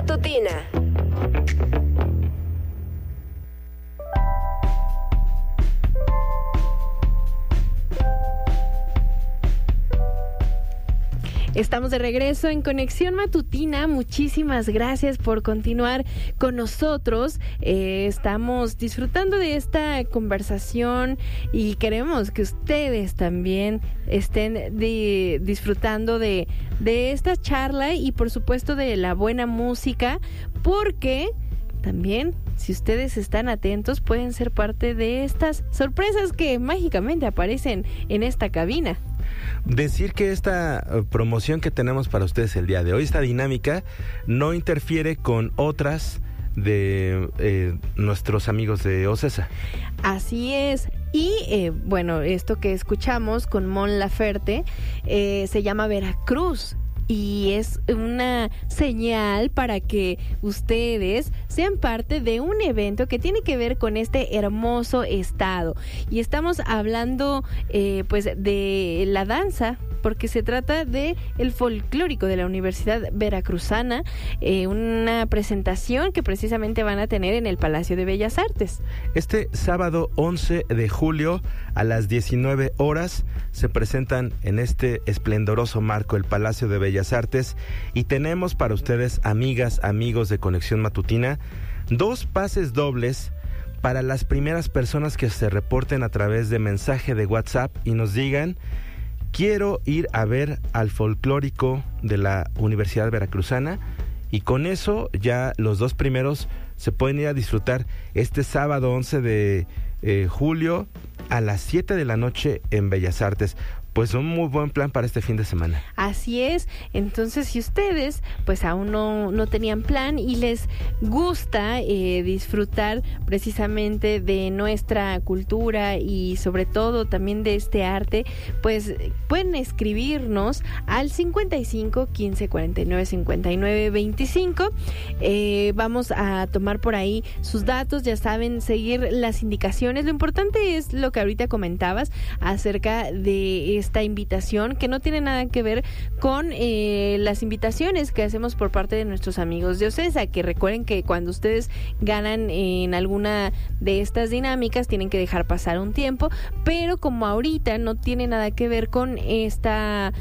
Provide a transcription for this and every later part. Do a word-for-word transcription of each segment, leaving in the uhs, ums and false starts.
Matutina. Estamos de regreso en Conexión Matutina. Muchísimas gracias por continuar con nosotros. Eh, estamos disfrutando de esta conversación y queremos que ustedes también estén de, disfrutando de, de esta charla y por supuesto de la buena música, porque también, si ustedes están atentos, pueden ser parte de estas sorpresas que mágicamente aparecen en esta cabina. Decir que esta promoción que tenemos para ustedes el día de hoy, esta dinámica, no interfiere con otras de eh, nuestros amigos de OCESA. Así es. Y eh, bueno, esto que escuchamos con Mon Laferte eh, se llama Veracruz. Y es una señal para que ustedes sean parte de un evento que tiene que ver con este hermoso estado. Y estamos hablando eh, pues de la danza, porque se trata de el folclórico de la Universidad Veracruzana, eh, una presentación que precisamente van a tener en el Palacio de Bellas Artes. Este sábado once de julio a las diecinueve horas se presentan en este esplendoroso marco el Palacio de Bellas Artes y tenemos para ustedes, amigas, amigos de Conexión Matutina, dos pases dobles para las primeras personas que se reporten a través de mensaje de WhatsApp y nos digan: quiero ir a ver al folclórico de la Universidad Veracruzana, y con eso ya los dos primeros se pueden ir a disfrutar este sábado once de eh, julio a las siete de la noche en Bellas Artes. Pues un muy buen plan para este fin de semana. Así es. Entonces, si ustedes pues aún no, no tenían plan y les gusta eh, disfrutar precisamente de nuestra cultura y sobre todo también de este arte, pues pueden escribirnos al cincuenta y cinco, quince, cuarenta y nueve, cincuenta y nueve, veinticinco. Eh, vamos a tomar por ahí sus datos, ya saben, seguir las indicaciones. Lo importante es lo que ahorita comentabas acerca de esta invitación, que no tiene nada que ver con eh, las invitaciones que hacemos por parte de nuestros amigos de OCESA, que recuerden que cuando ustedes ganan en alguna de estas dinámicas tienen que dejar pasar un tiempo, pero como ahorita no tiene nada que ver con esta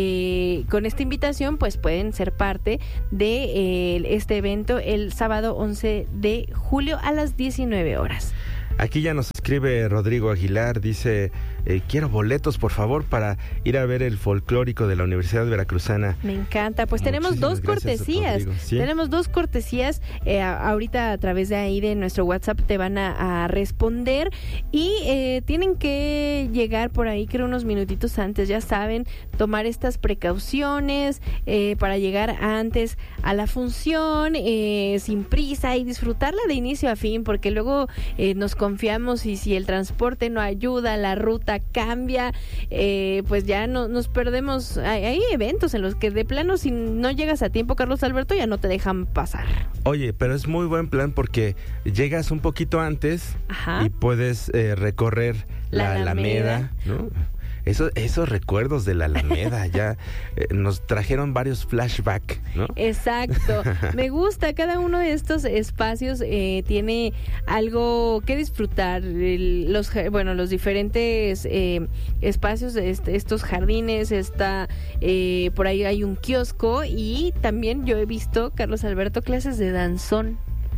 eh, con esta invitación, pues pueden ser parte de eh, este evento el sábado once de julio a las diecinueve horas. Aquí ya nos escribe Rodrigo Aguilar, dice, eh, quiero boletos, por favor, para ir a ver el folclórico de la Universidad Veracruzana. Me encanta, pues tenemos dos cortesías, ¿sí? Tenemos dos cortesías, eh, ahorita a través de ahí de nuestro WhatsApp te van a, a responder y eh, tienen que llegar por ahí, creo unos minutitos antes, ya saben, tomar estas precauciones eh, para llegar antes a la función, eh, sin prisa y disfrutarla de inicio a fin, porque luego eh, nos confiamos y si el transporte no ayuda, la ruta cambia, eh, pues ya no, nos perdemos. Hay, hay eventos en los que de plano si no llegas a tiempo, Carlos Alberto, ya no te dejan pasar. Oye, pero es muy buen plan porque llegas un poquito antes. Ajá. Y puedes eh, recorrer la, la Alameda, Alameda, ¿no? Eso, esos recuerdos de la Alameda ya eh, nos trajeron varios flashbacks, ¿no? Exacto. Me gusta, cada uno de estos espacios eh, tiene algo que disfrutar. El, los bueno, los diferentes eh, espacios, este, estos jardines, está eh, por ahí hay un kiosco y también yo he visto, Carlos Alberto, clases de danzón.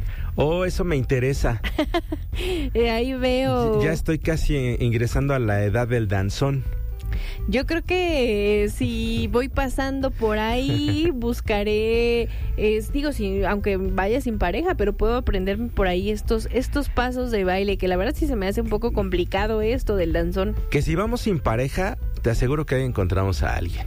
Oh, eso me interesa. eh, ahí veo. Ya estoy casi ingresando a la edad del danzón. Yo creo que eh, si voy pasando por ahí buscaré, eh, digo, si, aunque vaya sin pareja, pero puedo aprender por ahí estos estos pasos de baile, que la verdad sí se me hace un poco complicado esto del danzón. Que si vamos sin pareja, te aseguro que ahí encontramos a alguien.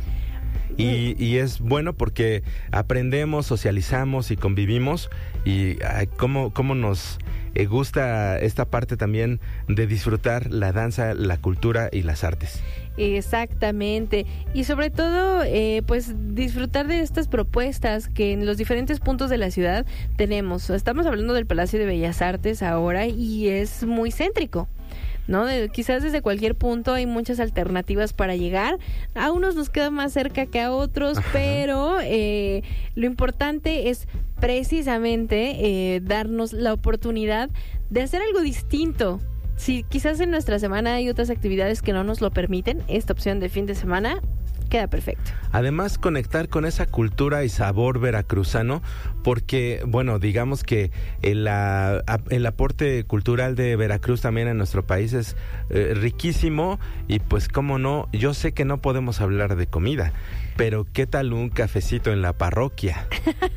Y, y es bueno porque aprendemos, socializamos y convivimos y ay, cómo, cómo nos eh, gusta esta parte también de disfrutar la danza, la cultura y las artes. Exactamente, y sobre todo eh, pues disfrutar de estas propuestas que en los diferentes puntos de la ciudad tenemos. Estamos hablando del Palacio de Bellas Artes ahora y es muy céntrico, ¿no? De, quizás desde cualquier punto hay muchas alternativas para llegar. A unos nos queda más cerca que a otros, ajá, pero eh, lo importante es precisamente eh, darnos la oportunidad de hacer algo distinto. Si quizás en nuestra semana hay otras actividades que no nos lo permiten, esta opción de fin de semana queda perfecto. Además, conectar con esa cultura y sabor veracruzano, porque, bueno, digamos que el, a, el aporte cultural de Veracruz también en nuestro país es eh, riquísimo y pues, cómo no, yo sé que no podemos hablar de comida, pero ¿qué tal un cafecito en la parroquia?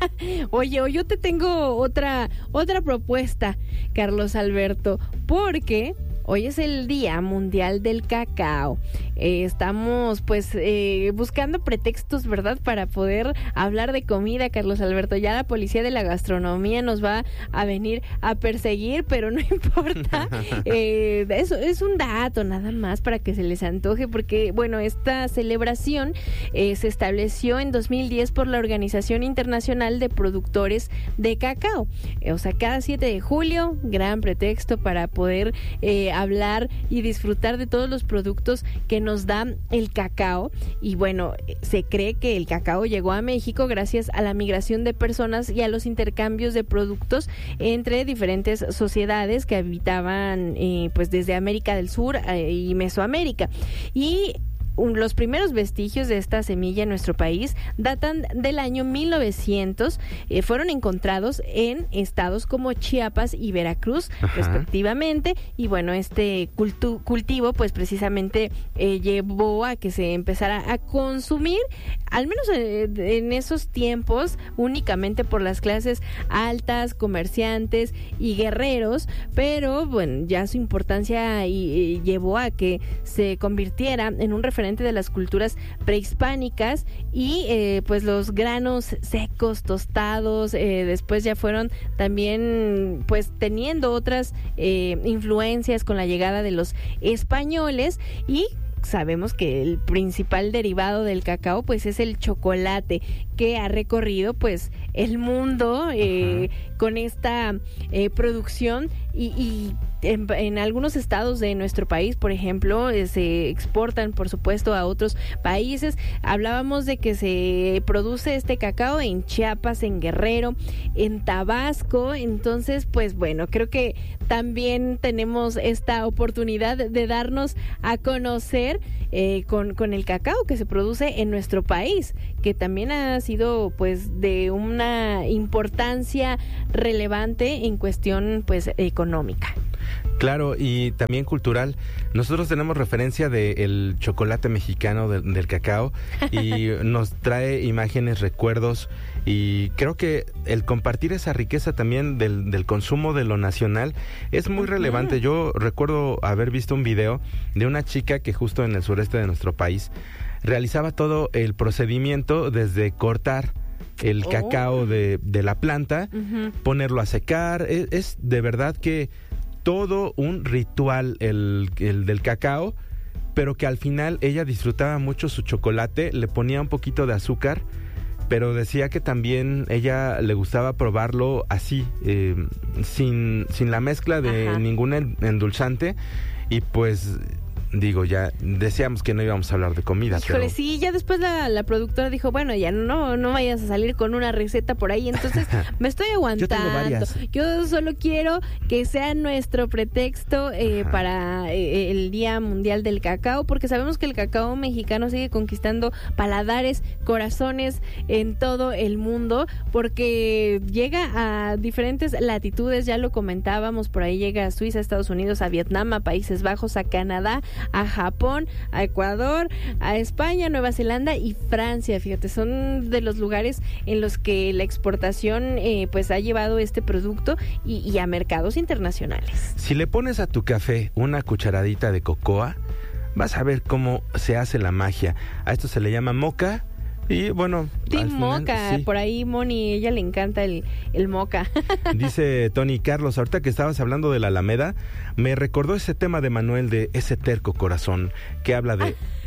Oye, yo te tengo otra, otra propuesta, Carlos Alberto, porque hoy es el Día Mundial del Cacao. Eh, estamos pues eh, buscando pretextos, ¿verdad?, para poder hablar de comida, Carlos Alberto. Ya la policía de la gastronomía nos va a venir a perseguir, pero no importa. Eh, eso es un dato nada más para que se les antoje, porque bueno, esta celebración eh, se estableció en dos mil diez por la Organización Internacional de Productores de Cacao. Eh, o sea, cada siete de julio, gran pretexto para poder eh, hablar y disfrutar de todos los productos que nos da el cacao. Y bueno, se cree que el cacao llegó a México gracias a la migración de personas y a los intercambios de productos entre diferentes sociedades que habitaban eh, pues desde América del Sur eh, y Mesoamérica. Y los primeros vestigios de esta semilla en nuestro país datan del año mil novecientos, eh, fueron encontrados en estados como Chiapas y Veracruz, ajá, respectivamente, y bueno, este cultu- cultivo pues precisamente eh, llevó a que se empezara a consumir, al menos eh, en esos tiempos, únicamente por las clases altas, comerciantes y guerreros, pero bueno, ya su importancia y, y llevó a que se convirtiera en un referente de las culturas prehispánicas y eh, pues los granos secos, tostados, eh, después ya fueron también pues teniendo otras eh, influencias con la llegada de los españoles. Y sabemos que el principal derivado del cacao pues es el chocolate, que ha recorrido pues el mundo eh, con esta eh, producción y, y en, en algunos estados de nuestro país, por ejemplo, eh, se exportan por supuesto a otros países. Hablábamos de que se produce este cacao en Chiapas, en Guerrero, en Tabasco. Entonces pues bueno, creo que también tenemos esta oportunidad de darnos a conocer eh, con, con el cacao que se produce en nuestro país, que también ha sido pues de una importancia relevante en cuestión pues económica. Claro, y también cultural. Nosotros tenemos referencia del chocolate mexicano, de, del cacao, y nos trae imágenes, recuerdos, y creo que el compartir esa riqueza también del, del consumo de lo nacional es muy relevante. Yo recuerdo haber visto un video de una chica que justo en el sureste de nuestro país realizaba todo el procedimiento desde cortar el oh. cacao de, de la planta, uh-huh. ponerlo a secar. Es, es de verdad que todo un ritual el, el del cacao, pero que al final ella disfrutaba mucho su chocolate, le ponía un poquito de azúcar, pero decía que también ella le gustaba probarlo así, eh, sin, sin la mezcla de Ajá. ningún endulzante, y pues digo, ya decíamos que no íbamos a hablar de comida. Híjole, pero... sí, ya después la, la productora dijo, bueno, ya no, no vayas a salir con una receta por ahí, entonces me estoy aguantando. Yo tengo varias. Yo solo quiero que sea nuestro pretexto eh, para eh, el Día Mundial del Cacao, porque sabemos que el cacao mexicano sigue conquistando paladares, corazones en todo el mundo, porque llega a diferentes latitudes, ya lo comentábamos, por ahí llega a Suiza, a Estados Unidos, a Vietnam, a Países Bajos, a Canadá, a Japón, a Ecuador, a España, Nueva Zelanda y Francia. Fíjate, son de los lugares en los que la exportación eh, pues ha llevado este producto y, y a mercados internacionales. Si le pones a tu café una cucharadita de cocoa, vas a ver cómo se hace la magia. A esto se le llama moca. Y bueno, Team Moca, sí. Por ahí Moni, ella le encanta el, el moca. Dice Tony Carlos, ahorita que estabas hablando de la Alameda, me recordó ese tema de Manuel de Ese terco corazón, que habla de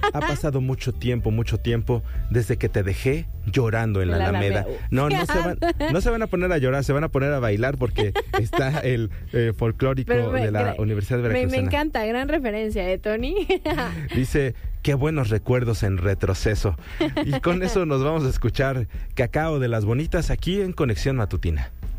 Ha pasado mucho tiempo, mucho tiempo desde que te dejé llorando en la, la Alameda. Alameda. No, no se, van, no se van a poner a llorar, se van a poner a bailar porque está el eh, folclórico me, de la Universidad Veracruzana. Me, me encanta, gran referencia, ¿eh, Tony? Dice, qué buenos recuerdos en retroceso. Y con eso nos vamos a escuchar Cacao de las Bonitas aquí en Conexión Matutina.